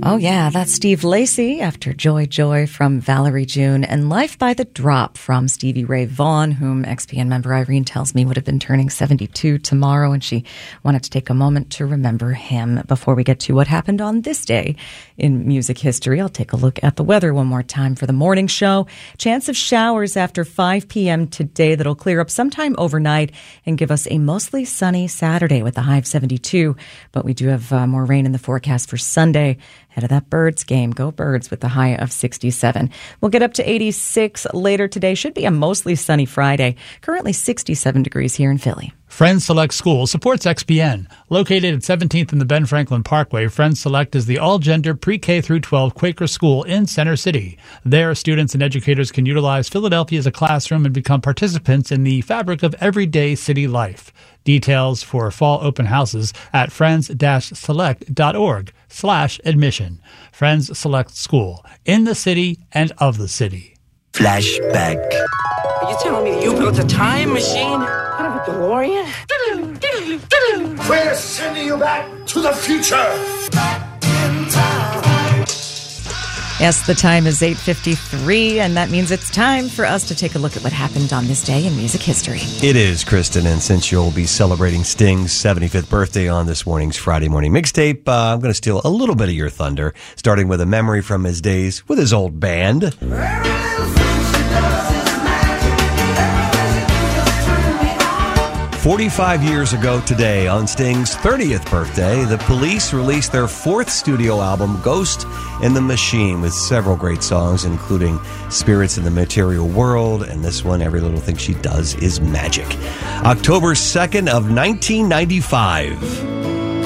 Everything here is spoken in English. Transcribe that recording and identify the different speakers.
Speaker 1: Oh, yeah, that's Steve Lacy after Joy Joy from Valerie June and Life by the Drop from Stevie Ray Vaughan, whom XPN member Irene tells me would have been turning 72 tomorrow, and she wanted to take a moment to remember him. Before we get to what happened on this day in music history, I'll take a look at the weather one more time for the morning show. Chance of showers after 5 p.m. today that'll clear up sometime overnight and give us a mostly sunny Saturday with a high of 72, but we do have more rain in the forecast for Sunday. Ahead of that Birds game. Go Birds with the high of 67. We'll get up to 86 later today. Should be a mostly sunny Friday. Currently 67 degrees here in Philly.
Speaker 2: Friends Select School supports XPN. Located at 17th in the Ben Franklin Parkway, Friends Select is the all-gender pre-K through 12 Quaker school in Center City. There, students and educators can utilize Philadelphia as a classroom and become participants in the fabric of everyday city life. Details for fall open houses at friends-select.org/admission. Friends Select School, in the city and of the city.
Speaker 3: Flashback.
Speaker 4: Are you telling me you built a time machine out of a DeLorean?
Speaker 5: We're sending you back to the future. Back in time.
Speaker 1: Yes, the time is 8:53, and that means it's time for us to take a look at what happened on this day in music history.
Speaker 3: It is, Kristen, and since you'll be celebrating Sting's 75th birthday on this morning's Friday morning mixtape, I'm going to steal a little bit of your thunder, starting with a memory from his days with his old band. 45 years ago today, on Sting's 30th birthday, the Police released their fourth studio album, Ghost in the Machine, with several great songs, including Spirits in the Material World, and this one, Every Little Thing She Does Is Magic. October 2nd of 1995.